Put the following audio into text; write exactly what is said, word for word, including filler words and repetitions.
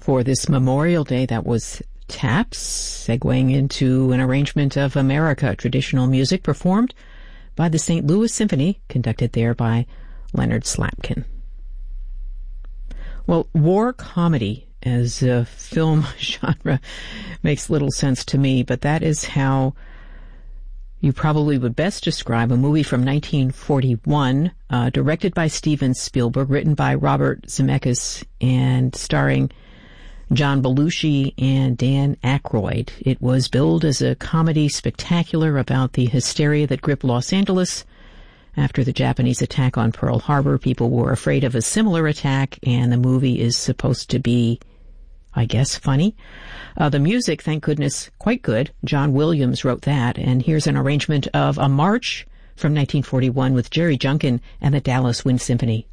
For this Memorial Day, that was Taps, segueing into an arrangement of America, traditional music performed by the Saint Louis Symphony, conducted there by Leonard Slatkin. Well, war comedy as a film genre makes little sense to me, but that is how you probably would best describe a movie from nineteen forty-one, uh, directed by Steven Spielberg, written by Robert Zemeckis, and starring John Belushi and Dan Aykroyd. It was billed as a comedy spectacular about the hysteria that gripped Los Angeles after the Japanese attack on Pearl Harbor. People were afraid of a similar attack, and the movie is supposed to be, I guess, funny. Uh, the music, thank goodness, quite good. John Williams wrote that, and here's an arrangement of A March from nineteen forty-one with Jerry Junkin and the Dallas Wind Symphony.